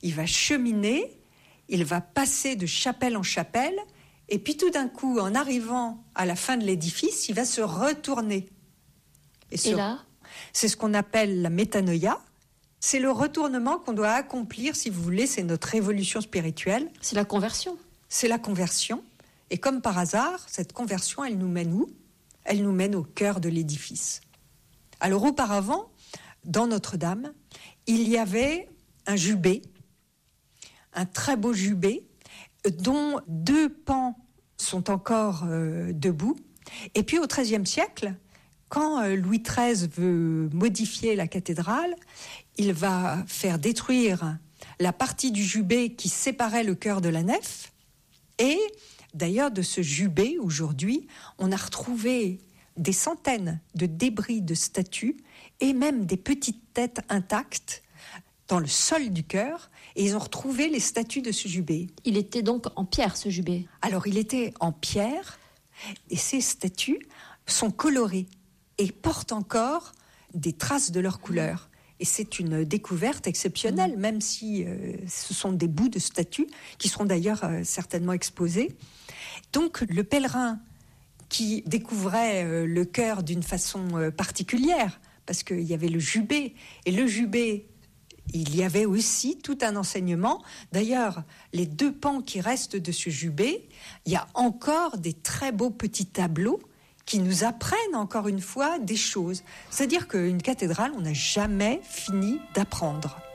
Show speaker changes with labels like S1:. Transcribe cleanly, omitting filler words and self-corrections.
S1: il va cheminer, il va passer de chapelle en chapelle, et puis tout d'un coup, en arrivant à la fin de l'édifice, il va se retourner.
S2: Et là ?
S1: C'est ce qu'on appelle la métanoïa. C'est le retournement qu'on doit accomplir, si vous voulez, c'est notre révolution spirituelle.
S2: C'est la conversion.
S1: C'est la conversion. Et comme par hasard, cette conversion, elle nous mène où ? Elle nous mène au cœur de l'édifice. Alors auparavant, dans Notre-Dame, il y avait un jubé, un très beau jubé, dont 2 pans sont encore debout. Et puis au XIIIe siècle, quand Louis XIII veut modifier la cathédrale, il va faire détruire la partie du jubé qui séparait le chœur de la nef. Et d'ailleurs, de ce jubé, aujourd'hui, on a retrouvé des centaines de débris de statues et même des petites têtes intactes dans le sol du chœur. Et ils ont retrouvé les statues de ce jubé.
S2: Il était donc en pierre, ce jubé.
S1: Alors, il était en pierre et ces statues sont colorées et portent encore des traces de leur couleur. Et c'est une découverte exceptionnelle, même si ce sont des bouts de statues qui seront d'ailleurs certainement exposés. Donc le pèlerin qui découvrait le chœur d'une façon particulière, parce qu'il y avait le jubé, et le jubé, il y avait aussi tout un enseignement. D'ailleurs, les 2 pans qui restent de ce jubé, il y a encore des très beaux petits tableaux qui nous apprennent encore une fois des choses. C'est-à-dire qu'une cathédrale, on n'a jamais fini d'apprendre.